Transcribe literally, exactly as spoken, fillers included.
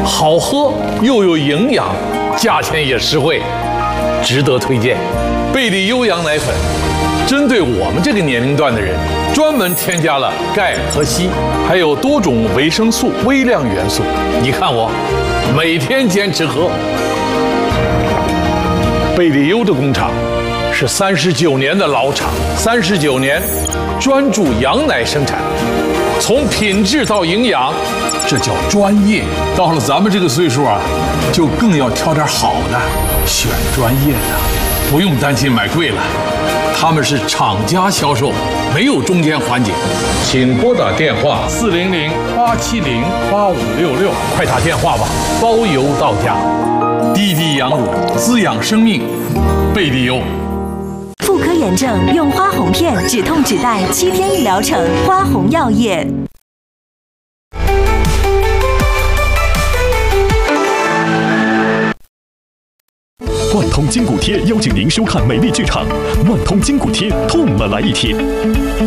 好喝又有营养，价钱也实惠，值得推荐。贝利优羊奶粉，针对我们这个年龄段的人，专门添加了钙和硒，还有多种维生素、微量元素。你看我，每天坚持喝。贝利优的工厂是三十九年的老厂，三十九年专注羊奶生产，从品质到营养，这叫专业。到了咱们这个岁数啊，就更要挑点好的，选专业的，不用担心买贵了。他们是厂家销售，没有中间环节。请拨打电话四零零八七零八五六六，快打电话吧，包邮到家。滴滴羊乳滋养生命，贝利优。 妇科炎症用花红片止痛止带七天一疗程，花红药业。 万通筋骨贴邀请您收看美丽剧场，万通筋骨贴痛了来一贴。